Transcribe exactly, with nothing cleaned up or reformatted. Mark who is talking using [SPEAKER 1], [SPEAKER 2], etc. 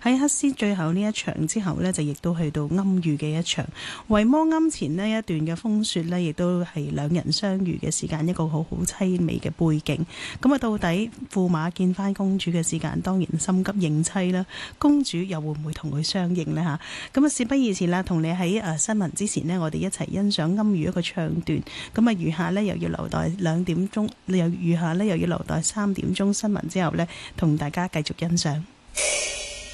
[SPEAKER 1] 喺黑絲最後呢一場之後呢，就亦都去到暗喻嘅一場。維摩庵前呢一段嘅風雪呢，亦都係兩人相遇嘅時間，一個好好凄美嘅背景。咁啊，到底駙馬見翻公主嘅時間，當然心急認妻啦。公主又會唔會同佢相認呢？吓，咁啊，事不宜遲啦，同你喺誒新聞之前呢，我哋一齊欣賞暗喻一個唱段。咁啊，餘下呢，又要留待兩點鐘，又餘下呢，又要留待三點鐘新聞之後呢，同大家繼續欣賞。